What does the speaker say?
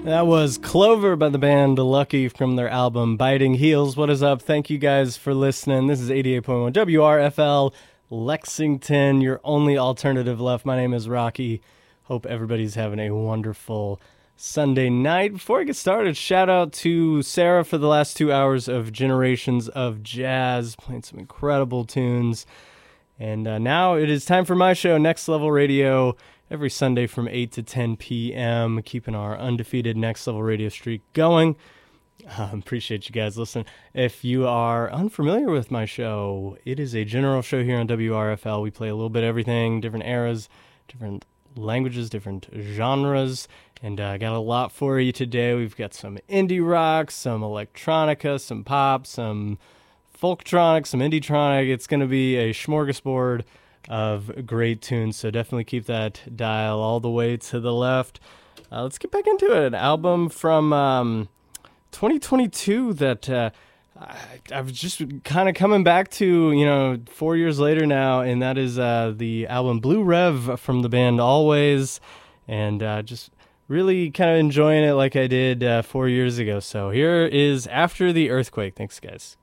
That was Clover by the band Lucky from their album Biting Heels. What is up? Thank you guys for listening. This is 88.1 WRFL Lexington, your only alternative left. My name is Rocky. Hope everybody's having a wonderful Sunday night. Before I get started, shout out to Sarah for the last 2 hours of Generations of Jazz, playing some incredible tunes. And now it is time for my show, Next Level Radio, every Sunday from 8 to 10 p.m., keeping our undefeated Next Level Radio streak going. Appreciate you guys listening. If you are unfamiliar with my show, it is a general show here on WRFL. We play a little bit of everything, different eras, different languages, different genres, and I got a lot for you today. We've got some indie rock, some electronica, some pop, some folktronic, some indie-tronic. It's going to be a smorgasbord of great tunes, so definitely keep that dial all the way to the left. Let's get back into it. An album from 2022 that I've just kind of coming back to, 4 years later now, and that is the album Blue Rev from the band Always, and just really kind of enjoying it like I did 4 years ago. So here is After the Earthquake. Thanks, guys.